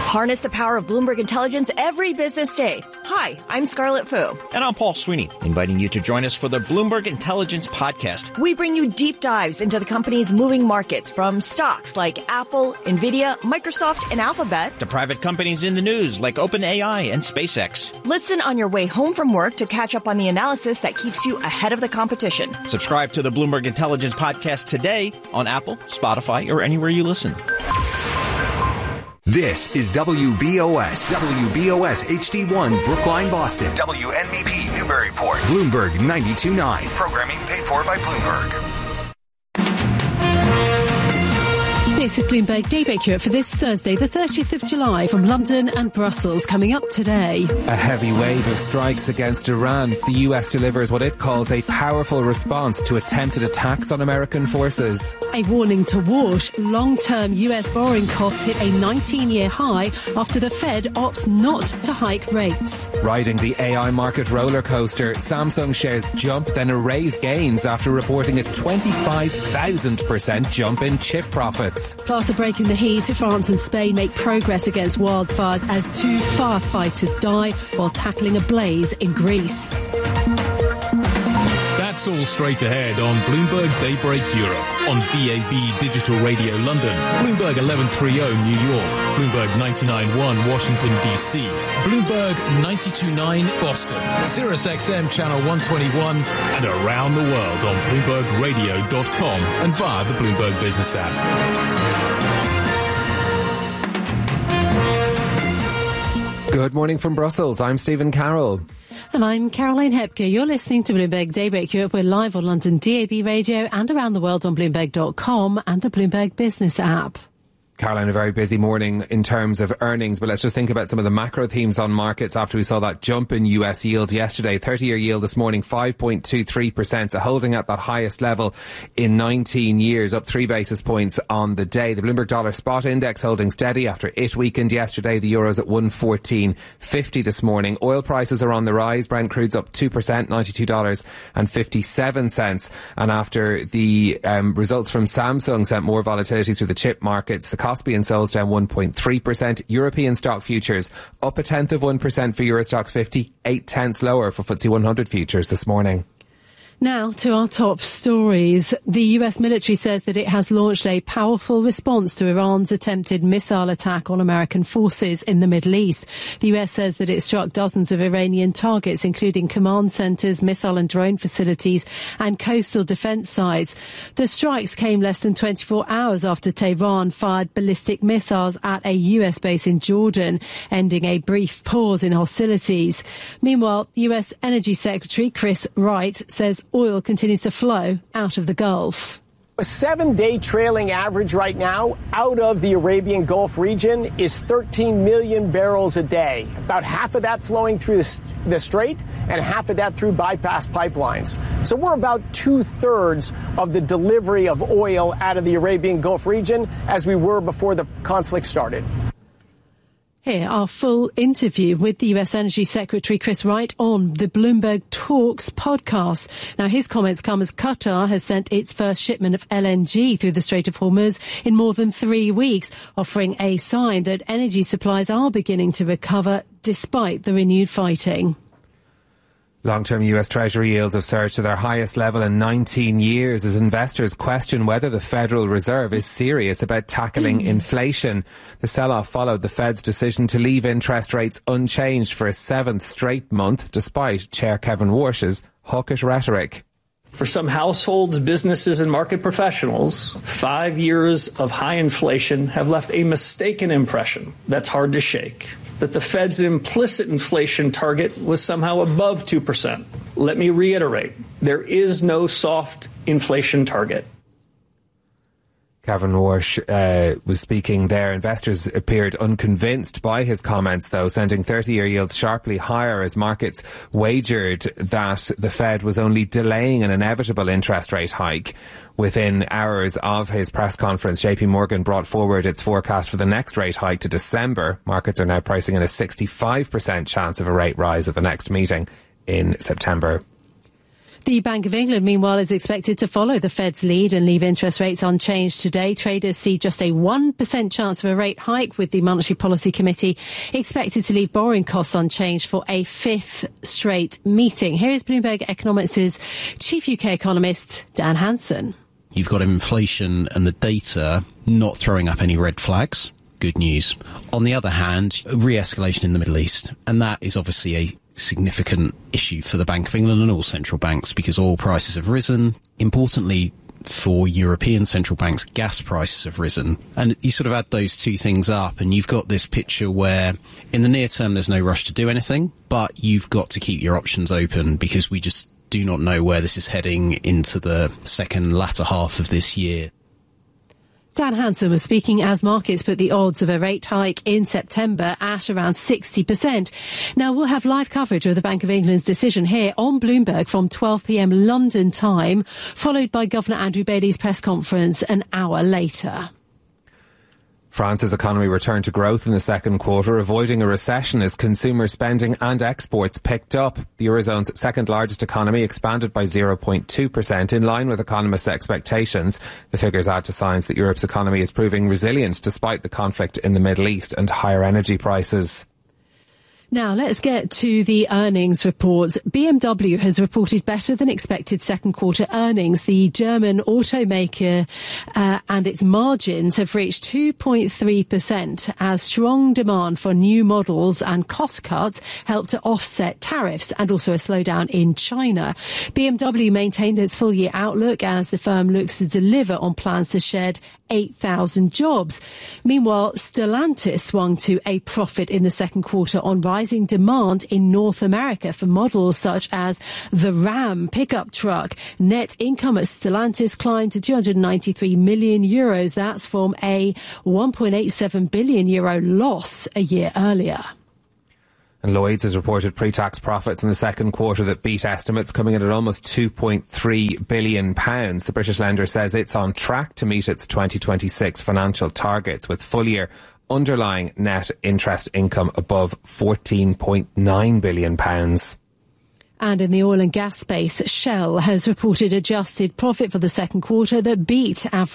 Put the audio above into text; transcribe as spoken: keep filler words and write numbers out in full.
Harness the power of Bloomberg Intelligence every business day. Hi, I'm Scarlett Fu. And I'm Paul Sweeney, inviting you to join us for the Bloomberg Intelligence Podcast. We bring you deep dives into the company's moving markets, from stocks like Apple, Nvidia, Microsoft, and Alphabet, to private companies in the news like OpenAI and SpaceX. Listen on your way home from work to catch up on the analysis that keeps you ahead of the competition. Subscribe to the Bloomberg Intelligence Podcast today on Apple, Spotify, or anywhere you listen. This is W B O S, W B O S H D one, Brookline, Boston. W N B P, Newburyport. Bloomberg ninety-two point nine. Programming paid for by Bloomberg. This is Bloomberg Daybreak Europe for this Thursday, the thirtieth of July, from London and Brussels. Coming up today, a heavy wave of strikes against Iran. The U S delivers what it calls a powerful response to attempted attacks on American forces. A warning to wash. Long-term U S borrowing costs hit a nineteen-year high after the Fed opts not to hike rates. Riding the A I market roller coaster, Samsung shares jump, then erase gains after reporting a twenty-five thousand percent jump in chip profits. Plus, a break in the heat. France and Spain make progress against wildfires as two firefighters die while tackling a blaze in Greece. That's all straight ahead on Bloomberg Daybreak Europe, on D A B Digital Radio London, Bloomberg eleven thirty New York, Bloomberg ninety-nine point one Washington, D C, Bloomberg ninety-two point nine Boston, Sirius X M Channel one twenty-one, and around the world on Bloomberg Radio dot com and via the Bloomberg Business app. Good morning from Brussels. I'm Stephen Carroll. And I'm Caroline Hepker. You're listening to Bloomberg Daybreak Europe. We're live on London D A B Radio and around the world on Bloomberg dot com and the Bloomberg Business app. Caroline, a very busy morning in terms of earnings, but let's just think about some of the macro themes on markets after we saw that jump in U S yields yesterday. thirty-year yield this morning, five point two three percent, so holding at that highest level in nineteen years, up three basis points on the day. The Bloomberg Dollar Spot Index holding steady after it weakened yesterday. The euro's at one fourteen fifty this morning. Oil prices are on the rise. Brent crude's up two percent, ninety-two dollars and fifty-seven cents. And after the um, results from Samsung sent more volatility through the chip markets, the Kospi and Seoul's down one point three percent. European stock futures up a tenth of one percent for Euro Stoxx fifty, eight tenths lower for F T S E one hundred futures this morning. Now to our top stories. The U S military says that it has launched a powerful response to Iran's attempted missile attack on American forces in the Middle East. The U S says that it struck dozens of Iranian targets, including command centres, missile and drone facilities and coastal defence sites. The strikes came less than twenty-four hours after Tehran fired ballistic missiles at a U S base in Jordan, ending a brief pause in hostilities. Meanwhile, U S Energy Secretary Chris Wright says oil continues to flow out of the Gulf. A seven-day trailing average right now out of the Arabian Gulf region is thirteen million barrels a day. About half of that flowing through the Strait and half of that through bypass pipelines. So we're about two-thirds of the delivery of oil out of the Arabian Gulf region as we were before the conflict started. Here, our full interview with the U S Energy Secretary Chris Wright on the Bloomberg Talks podcast. Now, his comments come as Qatar has sent its first shipment of L N G through the Strait of Hormuz in more than three weeks, offering a sign that energy supplies are beginning to recover despite the renewed fighting. Long-term U S Treasury yields have surged to their highest level in nineteen years as investors question whether the Federal Reserve is serious about tackling mm. inflation. The sell-off followed the Fed's decision to leave interest rates unchanged for a seventh straight month, despite Chair Kevin Warsh's hawkish rhetoric. For some households, businesses and market professionals, five years of high inflation have left a mistaken impression that's hard to shake, that the Fed's implicit inflation target was somehow above two percent. Let me reiterate, there is no soft inflation target. Kevin Warsh uh, was speaking there. Investors appeared unconvinced by his comments, though, sending thirty-year yields sharply higher as markets wagered that the Fed was only delaying an inevitable interest rate hike. Within hours of his press conference, J P Morgan brought forward its forecast for the next rate hike to December. Markets are now pricing in a sixty-five percent chance of a rate rise at the next meeting in September. The Bank of England, meanwhile, is expected to follow the Fed's lead and leave interest rates unchanged today. Traders see just a one percent chance of a rate hike, with the Monetary Policy Committee expected to leave borrowing costs unchanged for a fifth straight meeting. Here is Bloomberg Economics' chief U K economist, Dan Hansen. You've got inflation and the data not throwing up any red flags. Good news. On the other hand, re-escalation in the Middle East. And that is obviously a significant issue for the Bank of England and all central banks, because oil prices have risen. Importantly, for European central banks, gas prices have risen. And you sort of add those two things up and you've got this picture where in the near term there's no rush to do anything, but you've got to keep your options open, because we just do not know where this is heading into the second latter half of this year. Dan Hansen was speaking as markets put the odds of a rate hike in September at around sixty percent. Now, we'll have live coverage of the Bank of England's decision here on Bloomberg from twelve p.m. London time, followed by Governor Andrew Bailey's press conference an hour later. France's economy returned to growth in the second quarter, avoiding a recession as consumer spending and exports picked up. The Eurozone's second largest economy expanded by zero point two percent, in line with economists' expectations. The figures add to signs that Europe's economy is proving resilient despite the conflict in the Middle East and higher energy prices. Now, let's get to the earnings reports. B M W has reported better than expected second quarter earnings. The German automaker uh, and its margins have reached two point three percent as strong demand for new models and cost cuts helped to offset tariffs and also a slowdown in China. B M W maintained its full year outlook as the firm looks to deliver on plans to shed eight thousand jobs. Meanwhile, Stellantis swung to a profit in the second quarter on rising demand in North America for models such as the Ram pickup truck. Net income at Stellantis climbed to two hundred ninety-three million euros. That's from a one point eight seven billion euro loss a year earlier. And Lloyds has reported pre-tax profits in the second quarter that beat estimates, coming in at almost two point three billion pounds. The British lender says it's on track to meet its twenty twenty-six financial targets, with full-year underlying net interest income above fourteen point nine billion pounds. And in the oil and gas space, Shell has reported adjusted profit for the second quarter that beat average